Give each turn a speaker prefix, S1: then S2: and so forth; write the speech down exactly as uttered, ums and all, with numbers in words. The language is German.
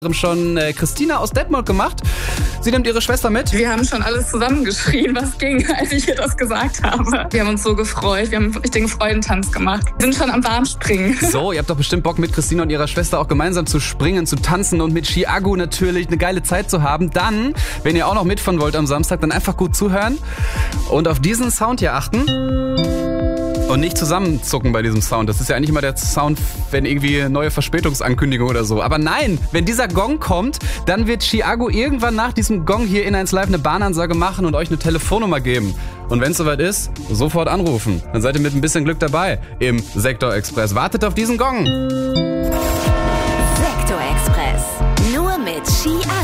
S1: schon äh, Christina aus Detmold gemacht. Sie nimmt ihre Schwester mit.
S2: Wir haben schon alles zusammengeschrien, was ging, als ich ihr das gesagt habe. Wir haben uns so gefreut. Wir haben einen richtigen Freudentanz gemacht. Wir sind schon am Warmspringen.
S1: So, ihr habt doch bestimmt Bock, mit Christina und ihrer Schwester auch gemeinsam zu springen, zu tanzen und mit Chiago natürlich eine geile Zeit zu haben. Dann, wenn ihr auch noch mitfahren wollt am Samstag, dann einfach gut zuhören und auf diesen Sound hier achten. Und nicht zusammenzucken bei diesem Sound. Das ist ja eigentlich immer der Sound, wenn irgendwie neue Verspätungsankündigung oder so. Aber nein, wenn dieser Gong kommt, dann wird Chiago irgendwann nach diesem Gong hier in eins Live eine Bahnansage machen und euch eine Telefonnummer geben. Und wenn es soweit ist, sofort anrufen. Dann seid ihr mit ein bisschen Glück dabei im Sektor Express. Wartet auf diesen Gong.
S3: Sektor Express. Nur mit Chiago.